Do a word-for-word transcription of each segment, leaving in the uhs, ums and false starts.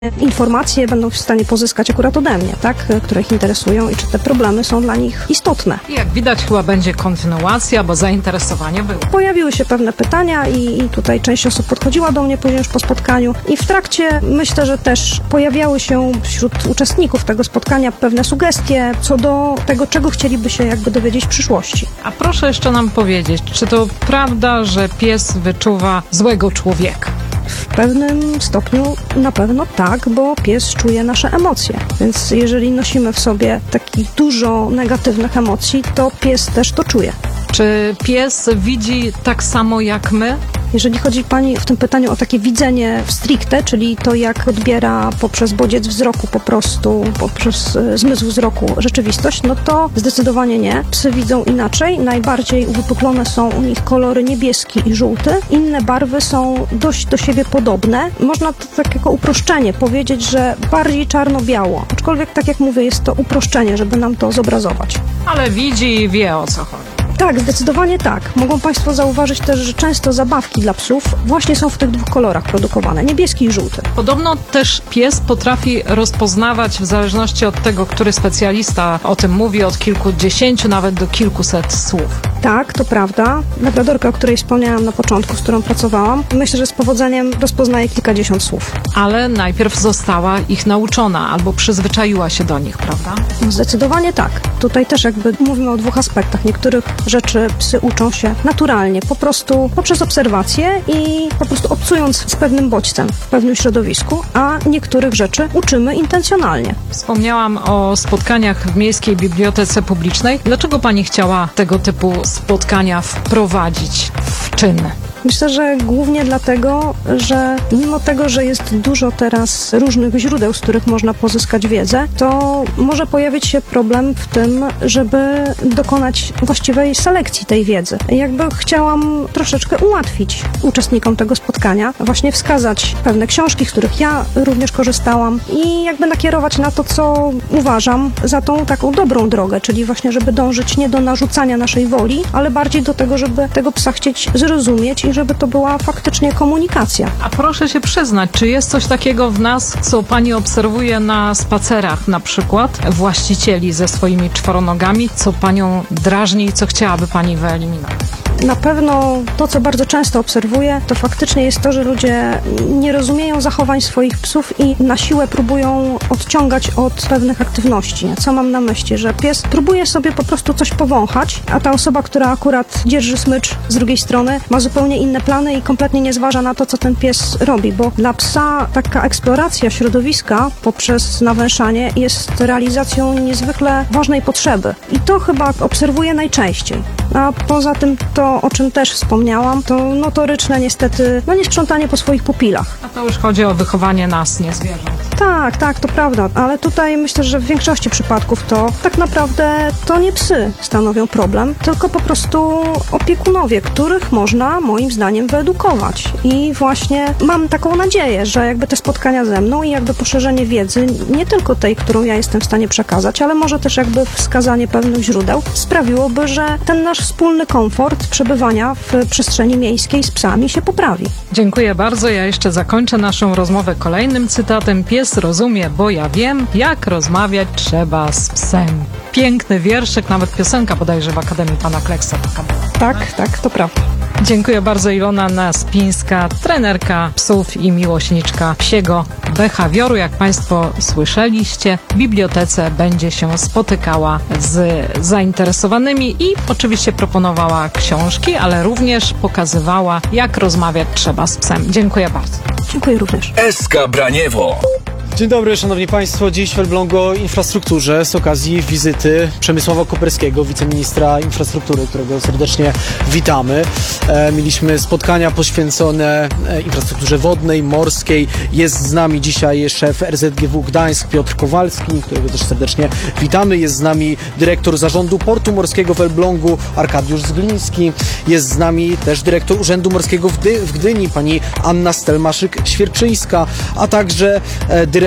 informacje będą w stanie pozyskać akurat ode mnie, tak, które ich interesują i czy te problemy są dla nich istotne. I jak widać, chyba będzie kontynuacja, bo zainteresowanie było. Pojawiły się pewne pytania i, i tutaj część osób podchodziła do mnie później już po spotkaniu i w trakcie myślę, że też pojawiały się wśród uczestników tego spotkania pewne sugestie co do tego, czego chcieliby się jakby dowiedzieć w przyszłości. A proszę jeszcze nam powiedzieć, czy to prawda, że pies wyczuwa złego człowieka? W pewnym stopniu na pewno tak, bo pies czuje nasze emocje. Więc jeżeli nosimy w sobie takich dużo negatywnych emocji, to pies też to czuje. Czy pies widzi tak samo jak my? Jeżeli chodzi Pani w tym pytaniu o takie widzenie stricte, czyli to jak odbiera poprzez bodziec wzroku po prostu, poprzez zmysł wzroku rzeczywistość, no to zdecydowanie nie. Psy widzą inaczej. Najbardziej uwypuklone są u nich kolory niebieski i żółty. Inne barwy są dość do siebie podobne. Można to tak jako uproszczenie powiedzieć, że bardziej czarno-biało. Aczkolwiek, tak jak mówię, jest to uproszczenie, żeby nam to zobrazować. Ale widzi i wie, o co chodzi. Tak, zdecydowanie tak. Mogą Państwo zauważyć też, że często zabawki dla psów właśnie są w tych dwóch kolorach produkowane, niebieski i żółty. Podobno też pies potrafi rozpoznawać w zależności od tego, który specjalista o tym mówi, od kilkudziesięciu nawet do kilkuset słów. Tak, to prawda. Labradorka, o której wspomniałam na początku, z którą pracowałam, myślę, że z powodzeniem rozpoznaje kilkadziesiąt słów. Ale najpierw została ich nauczona albo przyzwyczaiła się do nich, prawda? Zdecydowanie tak. Tutaj też jakby mówimy o dwóch aspektach. Niektórych rzeczy psy uczą się naturalnie, po prostu poprzez obserwacje i po prostu obcując z pewnym bodźcem w pewnym środowisku, a niektórych rzeczy uczymy intencjonalnie. Wspomniałam o spotkaniach w Miejskiej Bibliotece Publicznej. Dlaczego Pani chciała tego typu spotkania wprowadzić w czyn? Myślę, że głównie dlatego, że mimo tego, że jest dużo teraz różnych źródeł, z których można pozyskać wiedzę, to może pojawić się problem w tym, żeby dokonać właściwej selekcji tej wiedzy. Jakby chciałam troszeczkę ułatwić uczestnikom tego spotkania, właśnie wskazać pewne książki, z których ja również korzystałam i jakby nakierować na to, co uważam za tą taką dobrą drogę, czyli właśnie, żeby dążyć nie do narzucania naszej woli, ale bardziej do tego, żeby tego psa chcieć zrozumieć i żeby to była faktycznie komunikacja. A proszę się przyznać, czy jest coś takiego w nas, co Pani obserwuje na spacerach na przykład, właścicieli ze swoimi czworonogami, co Panią drażni i co chciałaby Pani wyeliminować? Na pewno to, co bardzo często obserwuję, to faktycznie jest to, że ludzie nie rozumieją zachowań swoich psów i na siłę próbują odciągać od pewnych aktywności. Co mam na myśli? Że pies próbuje sobie po prostu coś powąchać, a ta osoba, która akurat dzierży smycz z drugiej strony, ma zupełnie inne plany i kompletnie nie zważa na to, co ten pies robi, bo dla psa taka eksploracja środowiska poprzez nawęszanie jest realizacją niezwykle ważnej potrzeby. I to chyba obserwuję najczęściej. A poza tym to, o czym też wspomniałam, to notoryczne niestety, no nie sprzątanie po swoich pupilach. A to już chodzi o wychowanie nas, nie zwierząt. Tak, tak, to prawda, ale tutaj myślę, że w większości przypadków to tak naprawdę to nie psy stanowią problem, tylko po prostu opiekunowie, których można moim zdaniem wyedukować. I właśnie mam taką nadzieję, że jakby te spotkania ze mną i jakby poszerzenie wiedzy, nie tylko tej, którą ja jestem w stanie przekazać, ale może też jakby wskazanie pewnych źródeł sprawiłoby, że ten nasz wspólny komfort przebywania w przestrzeni miejskiej z psami się poprawi. Dziękuję bardzo. Ja jeszcze zakończę naszą rozmowę kolejnym cytatem. Pies rozumie, bo ja wiem, jak rozmawiać trzeba z psem. Piękny wierszyk, nawet piosenka bodajże w Akademii Pana Kleksa. Tak, tak, to prawda. Dziękuję bardzo. Ilona Naspińska, trenerka psów i miłośniczka psiego behawioru. Jak Państwo słyszeliście, w bibliotece będzie się spotykała z zainteresowanymi i oczywiście proponowała książki, ale również pokazywała, jak rozmawiać trzeba z psem. Dziękuję bardzo. Dziękuję również. S K Braniewo. Dzień dobry, szanowni państwo. Dziś w Elblągu o infrastrukturze z okazji wizyty Przemysława Koperskiego, wiceministra infrastruktury, którego serdecznie witamy. E, mieliśmy spotkania poświęcone e, infrastrukturze wodnej, morskiej. Jest z nami dzisiaj szef R Z G W Gdańsk Piotr Kowalski, którego też serdecznie witamy. Jest z nami dyrektor zarządu Portu Morskiego w Elblągu Arkadiusz Zgliński. Jest z nami też dyrektor Urzędu Morskiego w, Dy- w Gdyni pani Anna Stelmaszyk-Świerczyńska, a także e, dyrektor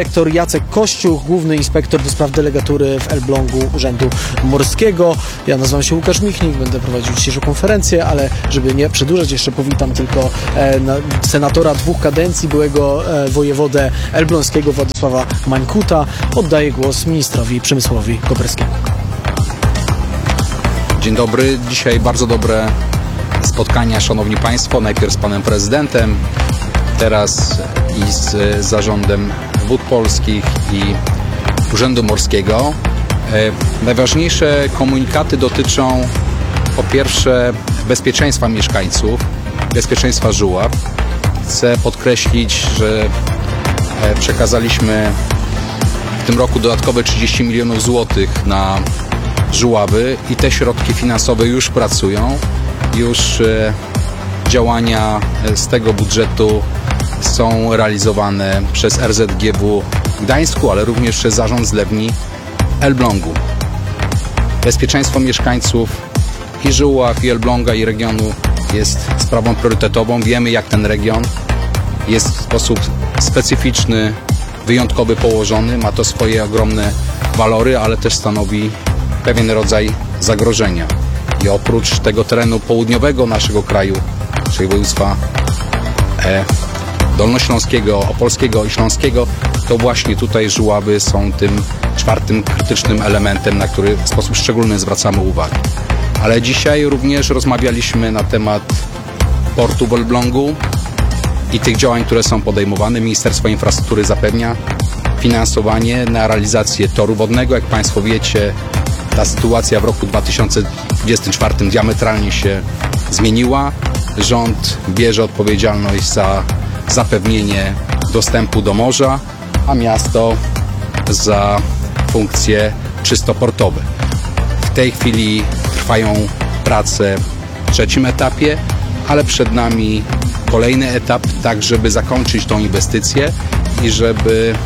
dyrektor Jacek Kościuch, główny inspektor do spraw delegatury w Elblągu Urzędu Morskiego. Ja nazywam się Łukasz Michnik, będę prowadził dzisiejszą konferencję, ale żeby nie przedłużać, jeszcze powitam tylko e, na, senatora dwóch kadencji, byłego e, wojewodę elbląskiego Władysława Mańkuta. Oddaję głos ministrowi Przemysławowi Koperskiemu. Dzień dobry. Dzisiaj bardzo dobre spotkania, szanowni państwo. Najpierw z panem prezydentem, teraz i z zarządem Wód Polskich i Urzędu Morskiego. E, najważniejsze komunikaty dotyczą po pierwsze bezpieczeństwa mieszkańców, bezpieczeństwa żuław. Chcę podkreślić, że e, przekazaliśmy w tym roku dodatkowe trzydzieści milionów złotych na żuławy i te środki finansowe już pracują. Już e, działania z tego budżetu są realizowane przez R Z G W w Gdańsku, ale również przez Zarząd Zlewni Elblągu. Bezpieczeństwo mieszkańców i Żuław, i Elbląga, i regionu jest sprawą priorytetową. Wiemy, jak ten region jest w sposób specyficzny, wyjątkowy położony. Ma to swoje ogromne walory, ale też stanowi pewien rodzaj zagrożenia. I oprócz tego terenu południowego naszego kraju, czyli województwa e, dolnośląskiego, opolskiego i śląskiego, to właśnie tutaj żuławy są tym czwartym krytycznym elementem, na który w sposób szczególny zwracamy uwagę. Ale dzisiaj również rozmawialiśmy na temat portu w Elblągu i tych działań, które są podejmowane. Ministerstwo Infrastruktury zapewnia finansowanie na realizację toru wodnego. Jak państwo wiecie, ta sytuacja w roku dwa tysiące dwudziestym czwartym diametralnie się zmieniła. Rząd bierze odpowiedzialność za zapewnienie dostępu do morza, a miasto za funkcje czysto portowe. W tej chwili trwają prace w trzecim etapie, ale przed nami kolejny etap, tak żeby zakończyć tą inwestycję i żeby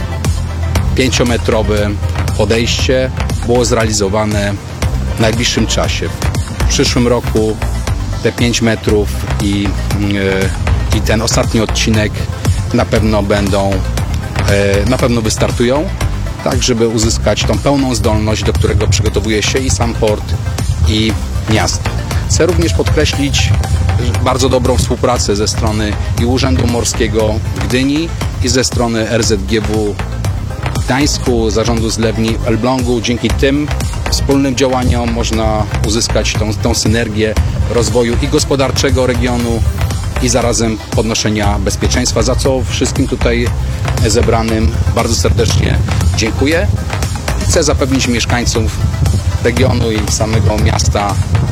pięciometrowe podejście było zrealizowane w najbliższym czasie. W przyszłym roku te pięć metrów i, yy, i ten ostatni odcinek na pewno będą, yy, na pewno wystartują, tak żeby uzyskać tą pełną zdolność, do którego przygotowuje się i sam port, i miasto. Chcę również podkreślić bardzo dobrą współpracę ze strony i Urzędu Morskiego w Gdyni, i ze strony R Z G W w Gdańsku, Zarządu Zlewni w Elblągu. Dzięki tym wspólnym działaniom można uzyskać tą, tą synergię rozwoju i gospodarczego regionu, i zarazem podnoszenia bezpieczeństwa, za co wszystkim tutaj zebranym bardzo serdecznie dziękuję. Chcę zapewnić mieszkańców regionu i samego miasta,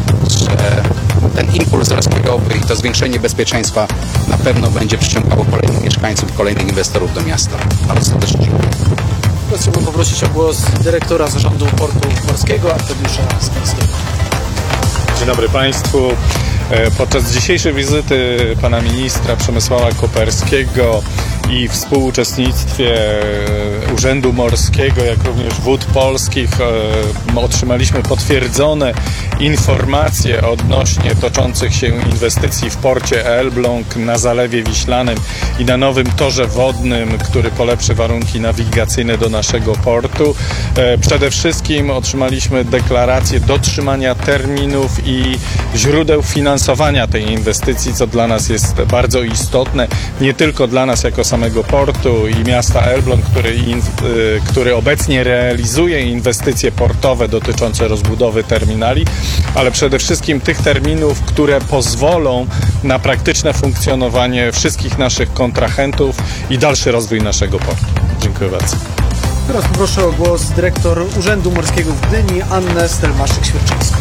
że ten impuls rozwojowy i to zwiększenie bezpieczeństwa na pewno będzie przyciągało kolejnych mieszkańców, kolejnych inwestorów do miasta. Bardzo serdecznie dziękuję. Teraz chciałbym poprosić o głos dyrektora Zarządu Portu Morskiego, Arkadiusza Spińskiego. Dzień dobry Państwu. Podczas dzisiejszej wizyty pana ministra Przemysława Koperskiego i współuczestnictwie Urzędu Morskiego, jak również Wód Polskich otrzymaliśmy potwierdzone informacje odnośnie toczących się inwestycji w porcie Elbląg, na Zalewie Wiślanym i na nowym torze wodnym, który polepszy warunki nawigacyjne do naszego portu. Przede wszystkim otrzymaliśmy deklarację dotrzymania terminów i źródeł finansowania tej inwestycji, co dla nas jest bardzo istotne, nie tylko dla nas jako samego portu i miasta Elbląg, który, in, który obecnie realizuje inwestycje portowe dotyczące rozbudowy terminali, ale przede wszystkim tych terminów, które pozwolą na praktyczne funkcjonowanie wszystkich naszych kontrahentów i dalszy rozwój naszego portu. Dziękuję bardzo. Teraz poproszę o głos dyrektor Urzędu Morskiego w Gdyni, Annę Stelmaszyk-Świerczyńską.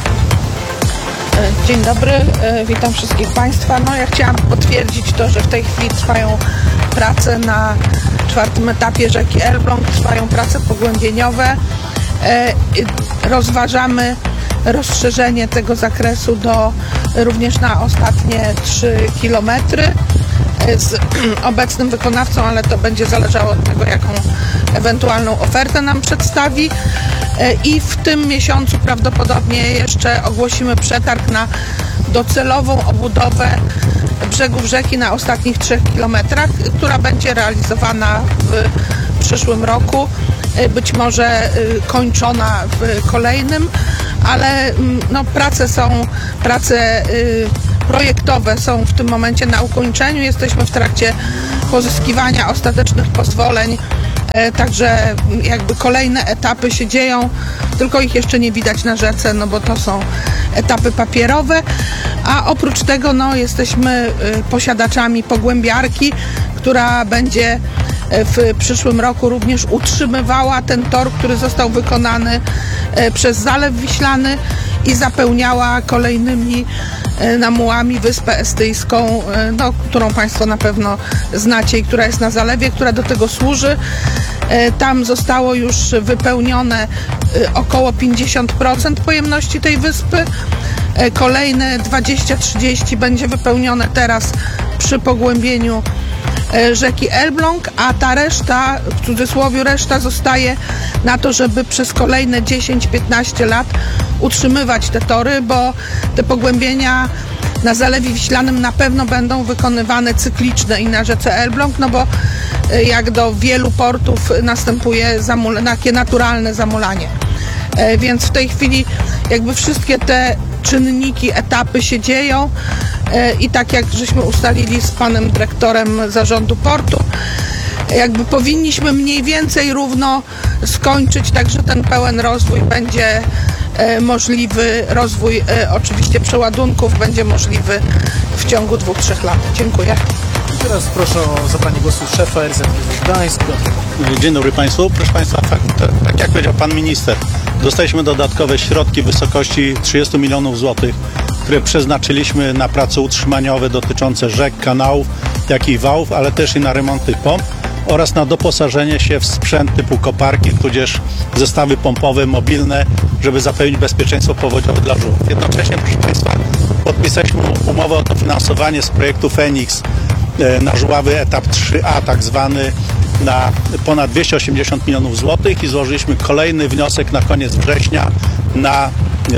Dzień dobry, witam wszystkich Państwa. No, ja chciałam potwierdzić to, że w tej chwili trwają prace na czwartym etapie rzeki Elbląg, trwają prace pogłębieniowe. Rozważamy rozszerzenie tego zakresu do również na ostatnie trzy kilometry z obecnym wykonawcą, ale to będzie zależało od tego, jaką ewentualną ofertę nam przedstawi. I w tym miesiącu prawdopodobnie jeszcze ogłosimy przetarg na docelową obudowę brzegów rzeki na ostatnich trzech kilometrach, która będzie realizowana w przyszłym roku, być może kończona w kolejnym, ale no, prace są, prace projektowe są w tym momencie na ukończeniu. Jesteśmy w trakcie pozyskiwania ostatecznych pozwoleń, także jakby kolejne etapy się dzieją, tylko ich jeszcze nie widać na rzece, no bo to są etapy papierowe, a oprócz tego no, jesteśmy posiadaczami pogłębiarki, która będzie w przyszłym roku również utrzymywała ten tor, który został wykonany przez Zalew Wiślany i zapełniała kolejnymi namułami Wyspę Estyjską, no, którą Państwo na pewno znacie i która jest na zalewie, która do tego służy. Tam zostało już wypełnione około pięćdziesiąt procent pojemności tej wyspy. Kolejne dwadzieścia trzydzieści procent będzie wypełnione teraz przy pogłębieniu rzeki Elbląg, a ta reszta, w cudzysłowie reszta, zostaje na to, żeby przez kolejne dziesięć piętnaście lat utrzymywać te tory, bo te pogłębienia na Zalewie Wiślanym na pewno będą wykonywane cykliczne i na rzece Elbląg, no bo jak do wielu portów następuje zamul- takie naturalne zamulanie. Więc w tej chwili jakby wszystkie te czynniki, etapy się dzieją i tak jak żeśmy ustalili z panem dyrektorem zarządu portu, jakby powinniśmy mniej więcej równo skończyć, tak że ten pełen rozwój będzie możliwy, rozwój oczywiście przeładunków będzie możliwy w ciągu dwóch, trzech lat. Dziękuję. Teraz proszę o zabranie głosu szefa R Z G Gdańsk. Dzień dobry Państwu. Proszę Państwa, tak, tak jak powiedział Pan Minister, dostaliśmy dodatkowe środki w wysokości trzydzieści milionów złotych, które przeznaczyliśmy na prace utrzymaniowe dotyczące rzek, kanałów, jak i wałów, ale też i na remont tych pomp oraz na doposażenie się w sprzęt typu koparki, tudzież zestawy pompowe, mobilne, żeby zapewnić bezpieczeństwo powodziowe dla żułów. Jednocześnie, proszę Państwa, podpisaliśmy umowę o dofinansowanie z projektu Feniks na żuławy etap trzy A, tak zwany, na ponad dwieście osiemdziesiąt milionów złotych i złożyliśmy kolejny wniosek na koniec września na,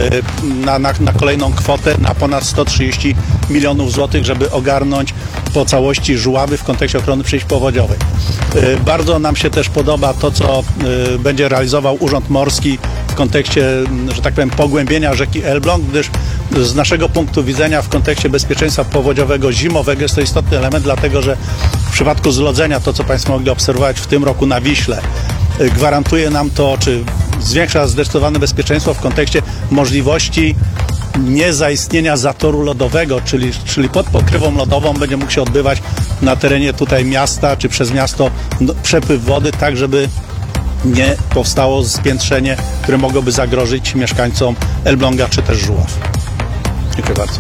na, na, na kolejną kwotę na ponad sto trzydzieści milionów złotych, żeby ogarnąć po całości żuławy w kontekście ochrony przeciwpowodziowej. Bardzo nam się też podoba to, co będzie realizował Urząd Morski w kontekście, że tak powiem, pogłębienia rzeki Elbląg, gdyż z naszego punktu widzenia w kontekście bezpieczeństwa powodziowego zimowego jest to istotny element, dlatego że w przypadku zlodzenia, to co Państwo mogli obserwować w tym roku na Wiśle, gwarantuje nam to, czy zwiększa zdecydowane bezpieczeństwo w kontekście możliwości niezaistnienia zatoru lodowego, czyli, czyli pod pokrywą lodową będzie mógł się odbywać na terenie tutaj miasta, czy przez miasto no, przepływ wody, tak żeby nie powstało spiętrzenie, które mogłoby zagrozić mieszkańcom Elbląga czy też Żuław. Dziękuję bardzo.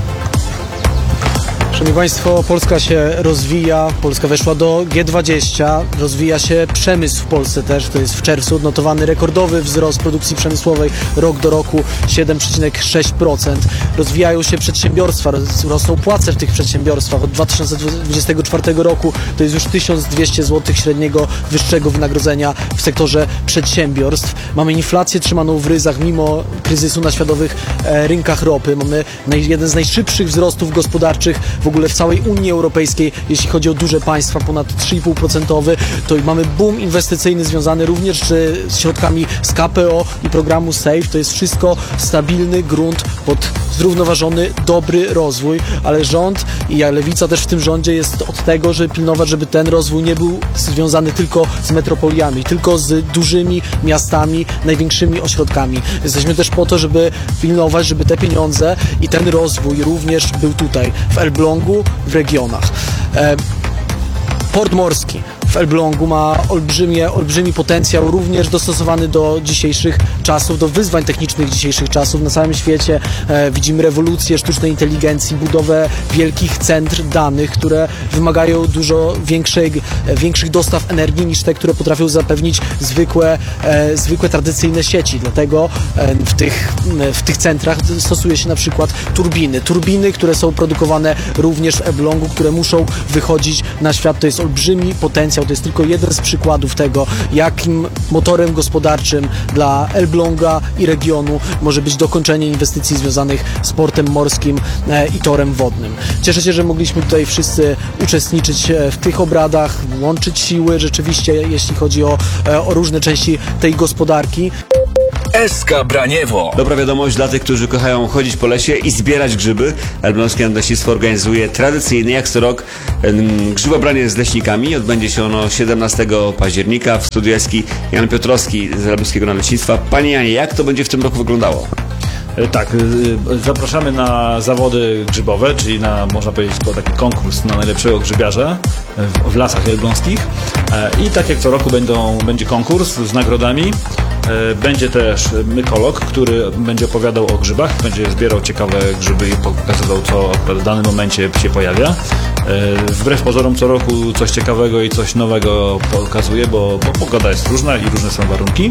Szanowni Państwo, Polska się rozwija, Polska weszła do G dwadzieścia, rozwija się przemysł w Polsce też, to jest w czerwcu odnotowany rekordowy wzrost produkcji przemysłowej rok do roku siedem przecinek sześć procent. Rozwijają się przedsiębiorstwa, rosną płace w tych przedsiębiorstwach. Od dwa tysiące dwudziestego czwartego roku to jest już tysiąc dwieście złotych średniego wyższego wynagrodzenia w sektorze przedsiębiorstw. Mamy inflację trzymaną w ryzach mimo kryzysu na światowych e, rynkach ropy. Mamy naj, jeden z najszybszych wzrostów gospodarczych w ogóle w całej Unii Europejskiej, jeśli chodzi o duże państwa, ponad trzy i pół procent. To mamy boom inwestycyjny związany również z środkami z K P O i programu SAFE. To jest wszystko stabilny grunt pod zrównoważony, dobry rozwój, ale rząd i Lewica też w tym rządzie jest od tego, żeby pilnować, żeby ten rozwój nie był związany tylko z metropoliami, tylko z dużymi miastami, największymi ośrodkami. Jesteśmy też po to, żeby pilnować, żeby te pieniądze i ten rozwój również był tutaj, w Elblągu, w regionach. E, Port morski w Elblągu ma olbrzymie, olbrzymi potencjał, również dostosowany do dzisiejszych czasów, do wyzwań technicznych dzisiejszych czasów. Na całym świecie e, widzimy rewolucję sztucznej inteligencji, budowę wielkich centr danych, które wymagają dużo większej, e, większych dostaw energii niż te, które potrafią zapewnić zwykłe, e, zwykłe tradycyjne sieci. Dlatego e, w, tych, w tych centrach stosuje się na przykład turbiny. Turbiny, które są produkowane również w Elblągu, które muszą wychodzić na świat. To jest olbrzymi potencjał Państwo, to jest tylko jeden z przykładów tego, jakim motorem gospodarczym dla Elbląga i regionu może być dokończenie inwestycji związanych z portem morskim i torem wodnym. Cieszę się, że mogliśmy tutaj wszyscy uczestniczyć w tych obradach, łączyć siły rzeczywiście, jeśli chodzi o, o różne części tej gospodarki. S K Braniewo. Dobra wiadomość dla tych, którzy kochają chodzić po lesie i zbierać grzyby. Elbląskie Nadleśnictwo organizuje tradycyjny, jak co rok, grzybobranie z leśnikami. Odbędzie się ono siedemnastego października w studiu Eski Jan Piotrowski z Elbląskiego Nadleśnictwa. Panie Janie, jak to będzie w tym roku wyglądało? Tak, zapraszamy na zawody grzybowe, czyli na, można powiedzieć, taki konkurs na najlepszego grzybiarza w, w lasach elbląskich. I tak jak co roku będą, będzie konkurs z nagrodami. Będzie też mykolog, który będzie opowiadał o grzybach, będzie zbierał ciekawe grzyby i pokazywał, co w danym momencie się pojawia. Wbrew pozorom co roku coś ciekawego i coś nowego pokazuje, bo, bo pogoda jest różna i różne są warunki.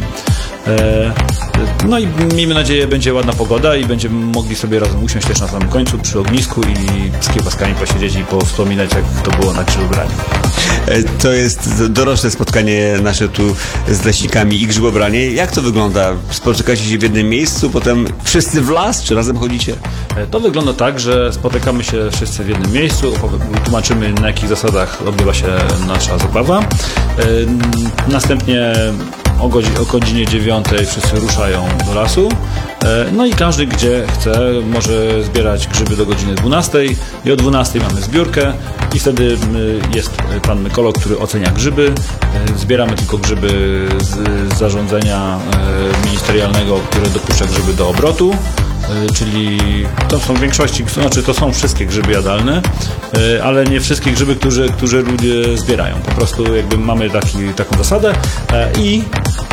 No i miejmy nadzieję, będzie ładna pogoda i będziemy mogli sobie razem usiąść też na samym końcu przy ognisku i z kiełbaskami posiedzieć i powspominać, jak to było na grzybobraniu. To jest doroczne spotkanie nasze tu z leśnikami i grzybobranie. Jak to wygląda? Spotykacie się w jednym miejscu, potem wszyscy w las, czy razem chodzicie? To wygląda tak, że spotykamy się wszyscy w jednym miejscu, tłumaczymy, na jakich zasadach odbywa się nasza zabawa. Następnie o godzinie, o godzinie dziewiątej wszyscy ruszają do lasu. No i każdy, gdzie chce, może zbierać grzyby do godziny dwunastej i o dwunastej mamy zbiórkę i wtedy jest pan mykolog, który ocenia grzyby. Zbieramy tylko grzyby z zarządzenia ministerialnego, które dopuszcza grzyby do obrotu. Czyli to są w większości, to znaczy to są wszystkie grzyby jadalne, ale nie wszystkie grzyby, które, które ludzie zbierają. Po prostu jakby mamy taki, taką zasadę i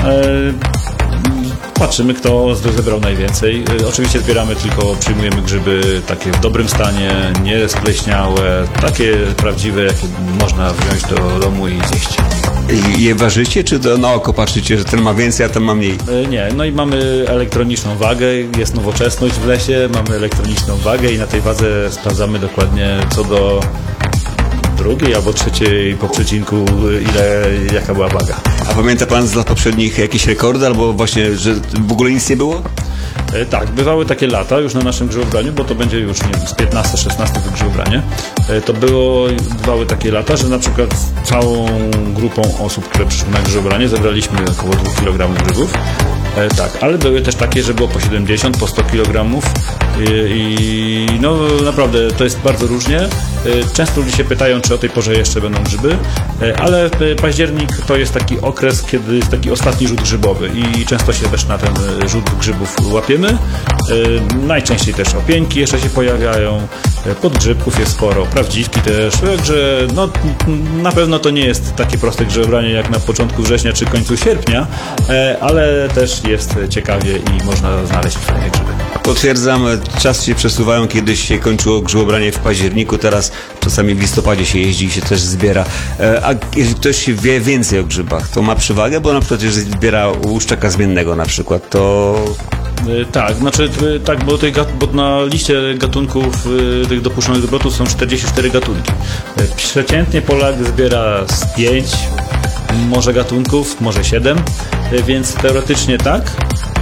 patrzymy, kto zebrał najwięcej. Oczywiście zbieramy tylko, przyjmujemy grzyby takie w dobrym stanie, nie spleśniałe, takie prawdziwe, jakie można wziąć do domu i zjeść. I je ważycie, czy to na oko patrzycie, że ten ma więcej, a ten ma mniej? Nie, no i mamy elektroniczną wagę, jest nowoczesność w lesie, mamy elektroniczną wagę i na tej wadze sprawdzamy dokładnie co do drugiej albo trzeciej po przecinku, ile, jaka była waga. A pamięta pan z lat poprzednich jakieś rekordy, albo właśnie, że w ogóle nic nie było? E, tak, bywały takie lata już na naszym grzybobraniu, bo to będzie już nie wiem, z piętnaste szesnaste grzybobranie. E, to było, bywały takie lata, że na przykład z całą grupą osób, które przyszły na grzybobranie, zebraliśmy około dwóch kilogramów grzybów. E, tak, ale były też takie, że było po siedemdziesiąt, po sto kilogramów i, i no naprawdę to jest bardzo różnie. E, często ludzie się pytają, czy o tej porze jeszcze będą grzyby, e, ale październik to jest taki okres, kiedy jest taki ostatni rzut grzybowy i często się też na ten rzut grzybów łapiemy. E, najczęściej też opieńki jeszcze się pojawiają, e, podgrzybków jest sporo, prawdziwki też, także no, na pewno to nie jest takie proste grzybobranie jak na początku września czy końcu sierpnia, e, ale też jest ciekawie i można znaleźć fajne grzyby. Potwierdzam, czas się przesuwają, kiedyś się kończyło grzybobranie w październiku, teraz czasami w listopadzie się jeździ i się też zbiera. A jeżeli ktoś wie więcej o grzybach, to ma przewagę, bo na przykład jeżeli zbiera łuszczaka zmiennego na przykład, to... Tak, znaczy tak, bo, tej, bo na liście gatunków tych dopuszczonych do obrotu są czterdzieści cztery gatunki. Przeciętnie Polak zbiera z pięć, może gatunków, może siedem, więc teoretycznie tak.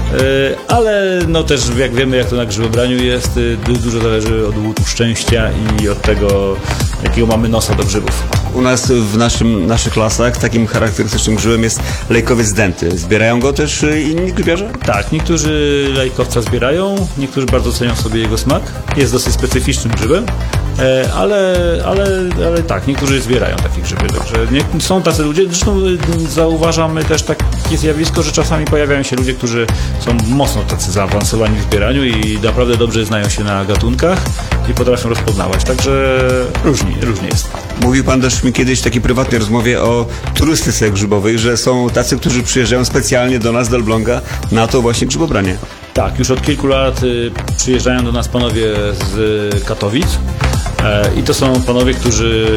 Ale no też jak wiemy, jak to na grzybobraniu jest, dużo zależy od łutu szczęścia i od tego, jakiego mamy nosa do grzybów. U nas w naszym, naszych lasach takim charakterystycznym grzybem jest lejkowiec dęty. Zbierają go też inni grzybiarze? Tak, niektórzy lejkowca zbierają, niektórzy bardzo cenią sobie jego smak. Jest dosyć specyficznym grzybem, ale, ale, ale tak, niektórzy zbierają takie grzyby. Także nie, są tacy ludzie, zresztą zauważamy też takie zjawisko, że czasami pojawiają się ludzie, którzy są mocno tacy zaawansowani w zbieraniu i naprawdę dobrze znają się na gatunkach i potrafią rozpoznawać. Także różnie, różnie jest. Mówił pan też mi kiedyś w takiej prywatnej rozmowie o turystyce grzybowej, że są tacy, którzy przyjeżdżają specjalnie do nas, do Elbląga, na to właśnie grzybobranie. Tak, już od kilku lat y, przyjeżdżają do nas panowie z Katowic e, i to są panowie, którzy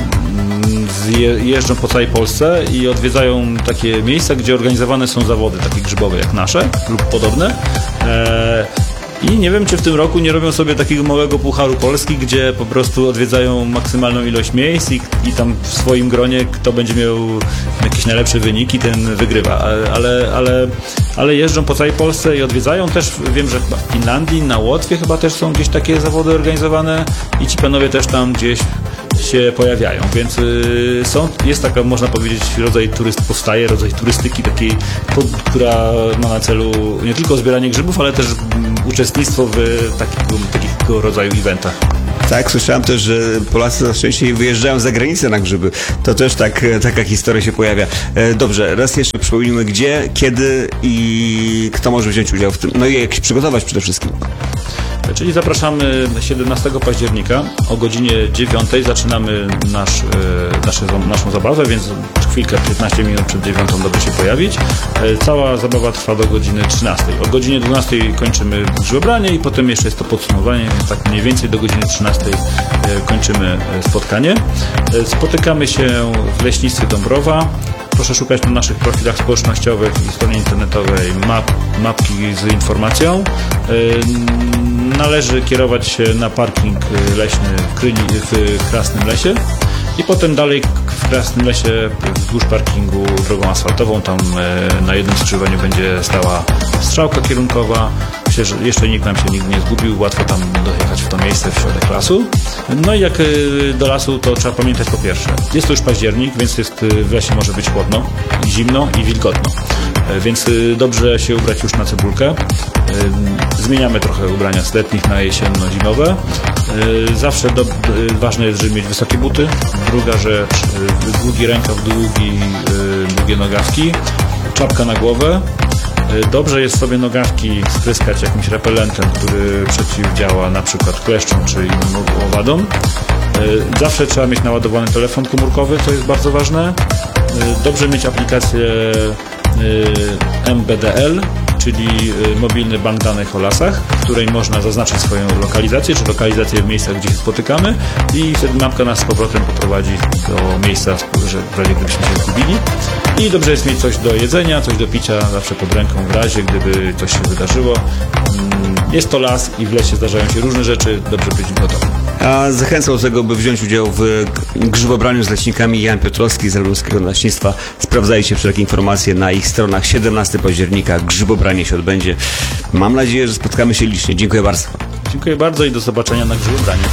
zje, jeżdżą po całej Polsce i odwiedzają takie miejsca, gdzie organizowane są zawody takie grzybowe jak nasze lub podobne. E, I nie wiem, czy w tym roku nie robią sobie takiego małego Pucharu Polski, gdzie po prostu odwiedzają maksymalną ilość miejsc i, i tam w swoim gronie kto będzie miał jakieś najlepsze wyniki, ten wygrywa. Ale, ale, ale jeżdżą po całej Polsce i odwiedzają też. Wiem, że chyba w Finlandii, na Łotwie chyba też są gdzieś takie zawody organizowane i ci panowie też tam gdzieś się pojawiają, więc y, są, jest taka, można powiedzieć, rodzaj turyst, powstaje rodzaj turystyki takiej, po, która ma na celu nie tylko zbieranie grzybów, ale też mm, uczestnictwo w takiego, takiego rodzaju eventach. Tak, słyszałem też, że Polacy na szczęście wyjeżdżają za granicę na grzyby. To też tak, taka historia się pojawia. E, dobrze, raz jeszcze przypomnijmy, gdzie, kiedy i kto może wziąć udział w tym. No i jak się przygotować przede wszystkim. Czyli zapraszamy siedemnastego października o godzinie dziewiątej zaczynamy nasz, e, nasze, naszą zabawę, więc chwilkę, piętnaście minut przed dziewiątą dobrze się pojawić. E, cała zabawa trwa do godziny trzynastej. O godzinie dwunastej kończymy grzybobranie i potem jeszcze jest to podsumowanie, więc tak mniej więcej do godziny trzynastej e, kończymy spotkanie. E, spotykamy się w Leśnictwie Dąbrowa. Proszę szukać na naszych profilach społecznościowych i stronie internetowej map, mapki z informacją. Yy, należy kierować się na parking leśny w, Kryni, w Krasnym Lesie i potem dalej w Krasnym Lesie wzdłuż parkingu drogą asfaltową. Tam yy, na jednym skrzyżowaniu będzie stała strzałka kierunkowa. Myślę, że jeszcze nikt nam się nigdy nie zgubił, łatwo tam dojechać w to miejsce w środek lasu. No i jak do lasu, to trzeba pamiętać po pierwsze, jest to już październik, więc jest, w lesie może być chłodno, zimno i wilgotno. Więc dobrze się ubrać już na cebulkę. Zmieniamy trochę ubrania z letnich na jesienno-zimowe. Zawsze do, ważne jest, żeby mieć wysokie buty. Druga rzecz, długi rękaw, długi, długie nogawki, czapka na głowę. Dobrze jest sobie nogawki spryskać jakimś repelentem, który przeciwdziała na przykład kleszczom czy innym owadom. Zawsze trzeba mieć naładowany telefon komórkowy, co jest bardzo ważne. Dobrze mieć aplikację M B D L, czyli mobilny bank danych o lasach, w której można zaznaczyć swoją lokalizację, czy lokalizację w miejscach, gdzie się spotykamy i wtedy mapka nas z powrotem poprowadzi do miejsca, że w razie gdybyśmy się zgubili. I dobrze jest mieć coś do jedzenia, coś do picia zawsze pod ręką w razie, gdyby coś się wydarzyło. Jest to las i w lesie zdarzają się różne rzeczy, dobrze być gotowym. A zachęcam do tego, by wziąć udział w grzybobraniu z leśnikami. Jan Piotrowski z Elbląskiego Leśnictwa. Sprawdzajcie wszelkie informacje na ich stronach. siedemnastego października grzybobranie się odbędzie. Mam nadzieję, że spotkamy się licznie. Dziękuję bardzo. Dziękuję bardzo i do zobaczenia na grzybobraniu.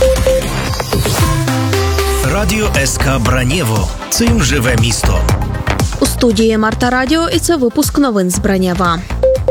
Радіо СК Бранєво. Цим живе місто. У студії Марта Радіо і це випуск новин з Бранєва.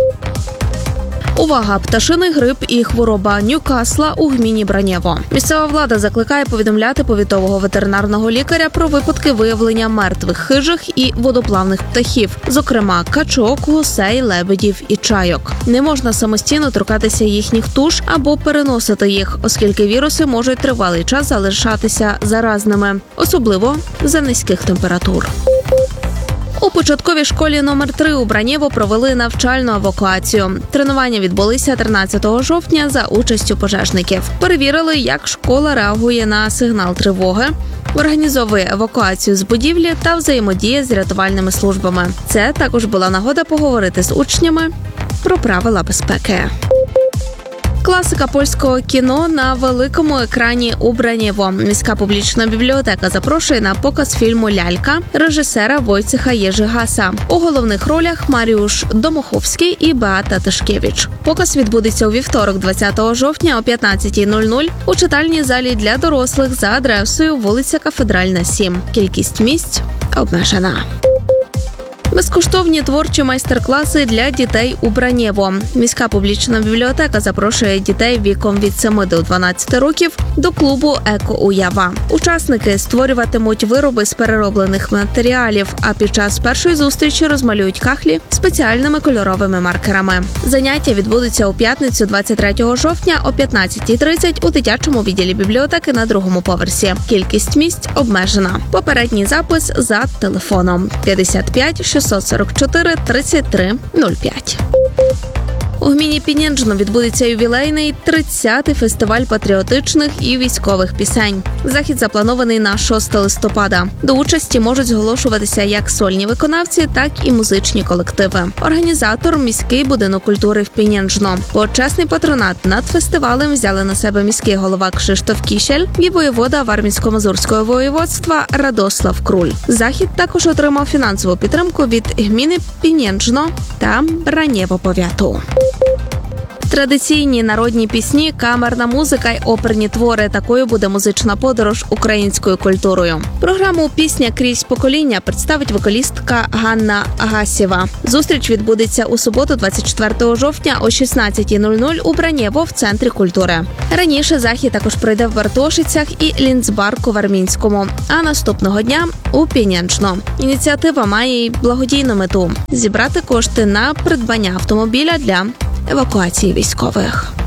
Увага! Пташиний грип і хвороба Ньюкасла у гміні Бранєво. Місцева влада закликає повідомляти повітового ветеринарного лікаря про випадки виявлення мертвих хижих і водоплавних птахів, зокрема качок, гусей, лебедів і чайок. Не можна самостійно торкатися їхніх туш або переносити їх, оскільки віруси можуть тривалий час залишатися заразними, особливо за низьких температур. У початковій школі номер три у Бранєво провели навчальну евакуацію. Тренування відбулися тринадцятого жовтня за участю пожежників. Перевірили, як школа реагує на сигнал тривоги, організовує евакуацію з будівлі та взаємодіє з рятувальними службами. Це також була нагода поговорити з учнями про правила безпеки. Класика польського кіно на великому екрані у Бранєво. Міська публічна бібліотека запрошує на показ фільму «Лялька» режисера Войцеха Єжигаса. У головних ролях Маріуш Домоховський і Беата Тишкевич. Показ відбудеться у вівторок, двадцятого жовтня о п'ятнадцятій нуль нуль у читальній залі для дорослих за адресою вулиця Кафедральна, сім. Кількість місць обмежена. Безкоштовні творчі майстер-класи для дітей у Бранєво. Міська публічна бібліотека запрошує дітей віком від семи до дванадцяти років до клубу «Еко-Уява». Учасники створюватимуть вироби з перероблених матеріалів, а під час першої зустрічі розмалюють кахлі спеціальними кольоровими маркерами. Заняття відбудуться у п'ятницю, двадцять третього жовтня о п'ятнадцятій тридцять у дитячому відділі бібліотеки на другому поверсі. Кількість місць обмежена. Попередній запис за телефоном п'ятдесят п'ять шістсот сорок чотири тридцять три нуль п'ять. У гміні Піненджно відбудеться ювілейний тридцятий фестиваль патріотичних і військових пісень. Захід запланований на шостого листопада. До участі можуть зголошуватися як сольні виконавці, так і музичні колективи. Організатор – міський будинок культури в Піненджно. Почесний патронат над фестивалем взяли на себе міський голова Кшиштоф Кішель і воєвода Вармінсько-Мазурського воєводства Радослав Круль. Захід також отримав фінансову підтримку від гміни Піненджно та Бранєво повяту. Традиційні народні пісні, камерна музика й оперні твори – такою буде музична подорож українською культурою. Програму «Пісня крізь покоління» представить вокалістка Ганна Агасєва. Зустріч відбудеться у суботу, двадцять четвертого жовтня о шістнадцятій нуль нуль у Бранєво в Центрі культури. Раніше захід також пройде в Бартошицях і Лінцбарку в Армінському, а наступного дня – у Піненджно. Ініціатива має й благодійну мету – зібрати кошти на придбання автомобіля для евакуації військових.